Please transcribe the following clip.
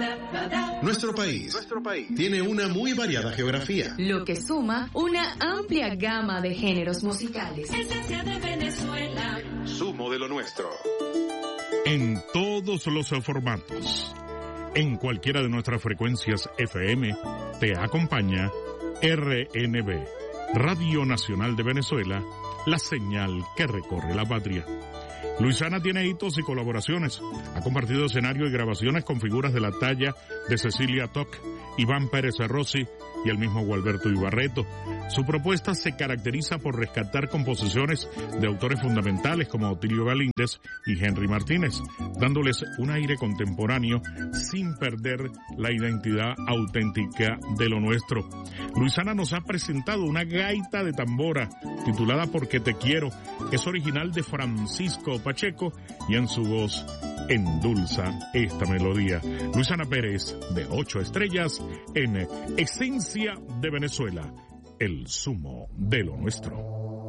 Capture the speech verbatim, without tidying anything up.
Nuestro país, Nuestro país tiene una muy variada geografía, lo que suma una amplia gama de géneros musicales. Esencia de Venezuela. Sumo de lo nuestro. En todos los formatos, en cualquiera de nuestras frecuencias F M, te acompaña R N B, Radio Nacional de Venezuela, la señal que recorre la patria. Luisana tiene hitos y colaboraciones. Ha compartido escenario y grabaciones con figuras de la talla de Cecilia Toc, Iván Pérez Rossi y el mismo Gualberto Ibarreto. Su propuesta se caracteriza por rescatar composiciones de autores fundamentales como Otilio Galíndez y Henry Martínez, dándoles un aire contemporáneo sin perder la identidad auténtica de lo nuestro. Luisana nos ha presentado una gaita de tambora titulada Porque te quiero. Es original de Francisco Pacheco y en su voz endulza esta melodía. Luisana Pérez, de ocho estrellas, en Esencia de Venezuela, el sumo de lo nuestro.